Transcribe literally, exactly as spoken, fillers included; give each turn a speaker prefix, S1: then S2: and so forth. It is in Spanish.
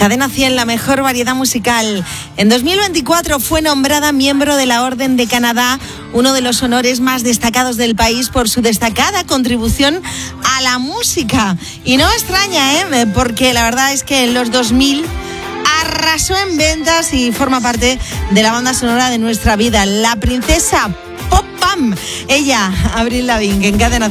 S1: Cadena cien, la mejor variedad musical. En dos mil veinticuatro fue nombrada miembro de la Orden de Canadá, uno de los honores más destacados del país por su destacada contribución a la música. Y no extraña, ¿eh? Porque la verdad es que en los dos mil arrasó en ventas y forma parte de la banda sonora de nuestra vida. La princesa Pop Pam, ella, Avril Lavigne, en Cadena cien.